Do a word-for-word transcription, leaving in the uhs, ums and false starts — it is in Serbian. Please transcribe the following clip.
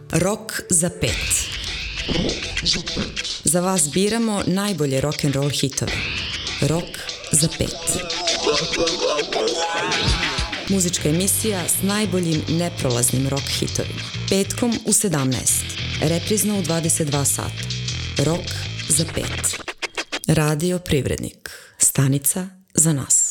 Rok za pet. Za vas biramo najbolje rock'n'roll hitove. Rok za pet. Muzička emisija s najboljim neprolaznim rock hitovima. Petkom u sedamnaest. Reprizno u dvadeset dva sata. Rok za pet. Radio Privrednik. Stanica za nas.